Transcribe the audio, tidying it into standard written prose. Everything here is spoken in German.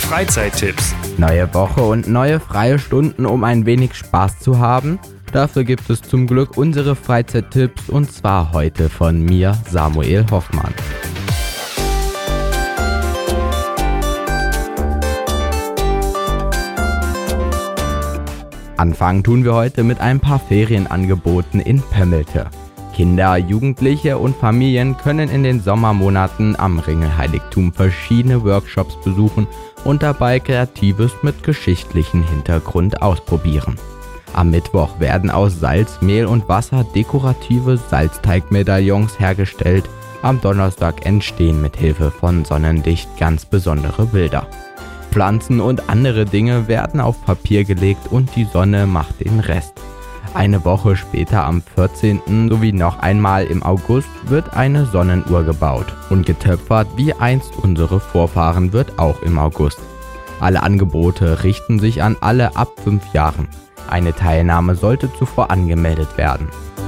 Freizeittipps. Neue Woche und neue freie Stunden, um ein wenig Spaß zu haben? Dafür gibt es zum Glück unsere Freizeittipps und zwar heute von mir, Samuel Hoffmann. Anfangen tun wir heute mit ein paar Ferienangeboten in Pömmelte. Kinder, Jugendliche und Familien können in den Sommermonaten am Ringelheiligtum verschiedene Workshops besuchen und dabei Kreatives mit geschichtlichem Hintergrund ausprobieren. Am Mittwoch werden aus Salz, Mehl und Wasser dekorative Salzteigmedaillons hergestellt. Am Donnerstag entstehen mit Hilfe von Sonnenlicht ganz besondere Bilder. Pflanzen und andere Dinge werden auf Papier gelegt und die Sonne macht den Rest. Eine Woche später am 14. sowie noch einmal im August wird eine Sonnenuhr gebaut und getöpfert wie einst unsere Vorfahren wird auch im August. Alle Angebote richten sich an alle ab 5 Jahren. Eine Teilnahme sollte zuvor angemeldet werden.